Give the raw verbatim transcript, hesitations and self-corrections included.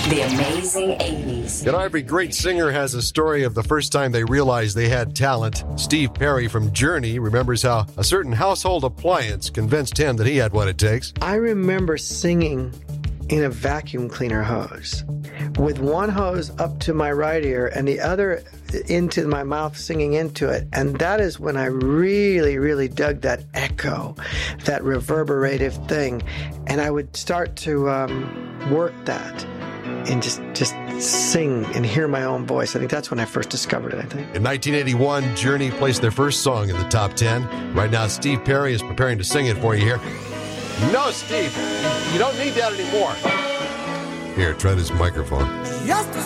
The Amazing eighties. You know, every great singer has a story of the first time they realized they had talent. Steve Perry from Journey remembers how a certain household appliance convinced him that he had what it takes. I remember singing in a vacuum cleaner hose with one hose up to my right ear and the other into my mouth, singing into it. And that is when I really, really dug that echo, that reverberative thing. And I would start to um, work that and just, just sing and hear my own voice. I think that's when I first discovered it, I think. In nineteen eighty-one, Journey placed their first song in the top ten. Right now, Steve Perry is preparing to sing it for you here. No, Steve, you don't need that anymore. Here, try this microphone. Just